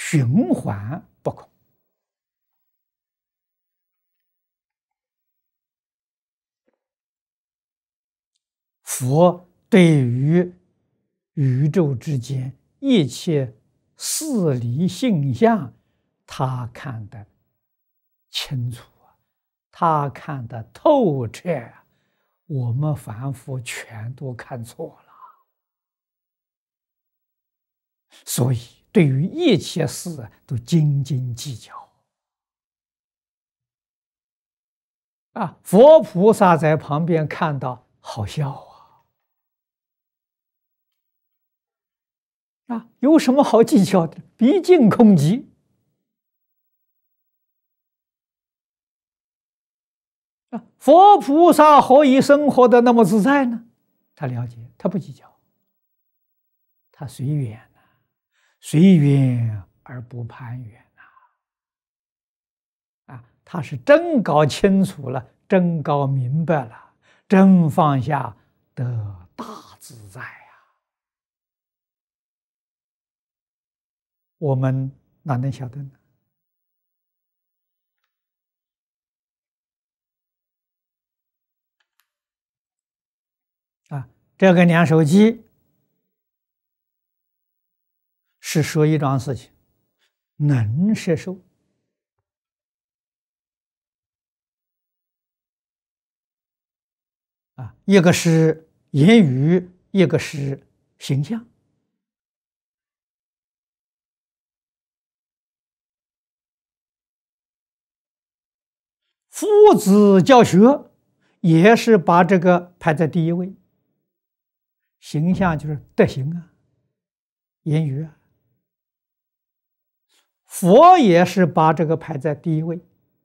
循环不空。佛对于宇宙之间一切事理性相，他看得清楚啊，他看得透彻啊，我们凡夫全都看错了。所以对于一切事都斤斤计较啊。佛菩萨在旁边看到好笑啊，有什么好计较的？毕竟空寂啊。佛菩萨何以生活的那么自在呢？他了解，他不计较，他随缘呐，随缘而不攀缘啊。他是真搞清楚了，真搞明白了，真放下得大自在呀。我们哪能晓得呢？啊，这个量手机是说一桩事情，能摄受啊，一个是言语，一个是形象。夫子教学也是把这个排在第一位，形象就是德行啊，言语啊。佛也是把这个排在第一位。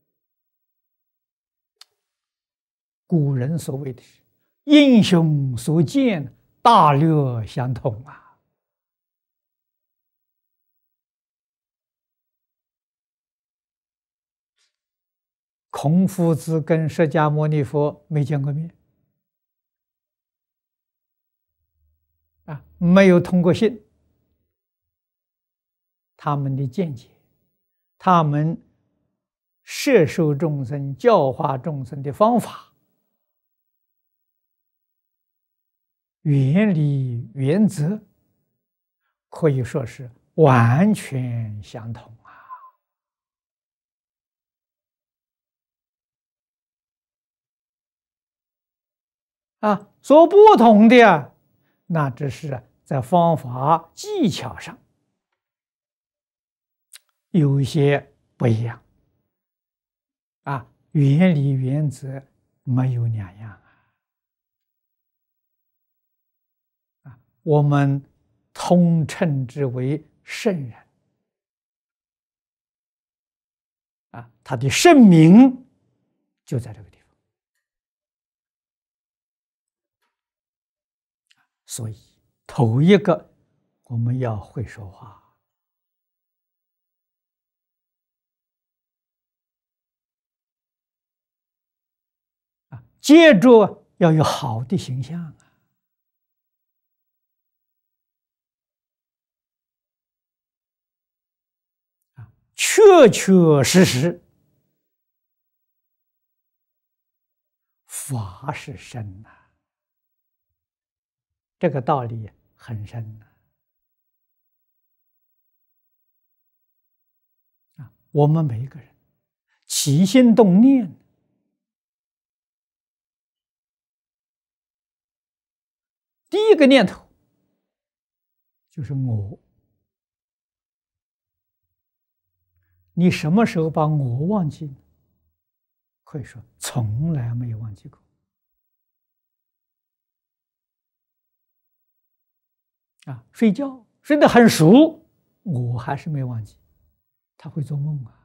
古人所谓的英雄所见，大略相同啊。孔夫子跟释迦牟尼佛没见过面啊，没有通过信，他们的见解，他们摄受众生、教化众生的方法、原理、原则，可以说是完全相同啊！所不同的啊，那只是在方法技巧上有一些不一样啊，原理原则没有两样啊。我们通称之为圣人啊，他的圣名就在这个地方。所以头一个我们要会说话啊，接着要有好的形象啊，确确实实法是深呐，这个道理很深呐啊。我们每一个人起心动念，第一个念头就是我。你什么时候把我忘记呢？可以说从来没有忘记过啊。睡觉睡得很熟，我还是没忘记。他会做梦啊。